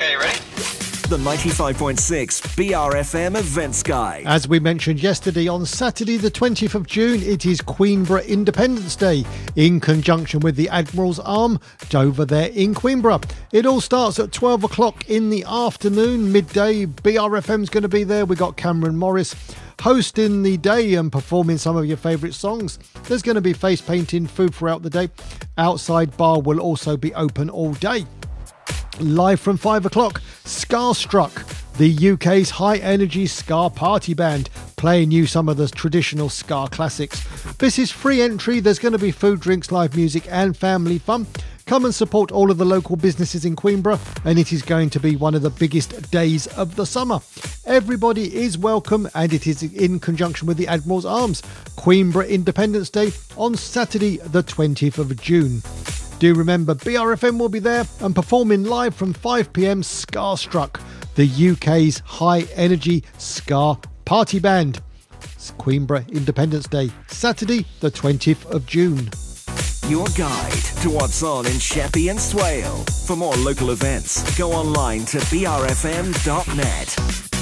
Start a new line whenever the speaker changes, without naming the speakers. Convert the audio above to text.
Okay, ready?
The 95.6 BRFM Events Guide.
As we mentioned yesterday, on Saturday the 20th of June, it is Queenborough Independence Day in conjunction with the Admiral's Arm, Dover there in Queenborough. It all starts at 12 o'clock in the afternoon, midday. BRFM's going to be there. We got Cameron Morris hosting the day and performing some of your favourite songs. There's going to be face painting, food throughout the day. Outside bar will also be open all day. Live from 5 o'clock, Scarstruck, the UK's high-energy ska party band, playing you some of the traditional ska classics. This is free entry. There's going to be food, drinks, live music and family fun. Come and support all of the local businesses in Queenborough, and it is going to be one of the biggest days of the summer. Everybody is welcome, and it is in conjunction with the Admiral's Arms, Queenborough Independence Day on Saturday the 20th of June. Do remember, BRFM will be there and performing live from 5pm Scarstruck, the UK's high-energy ska party band. It's Queenborough Independence Day, Saturday the 20th of June.
Your guide to what's on in Sheppey and Swale. For more local events, go online to brfm.net.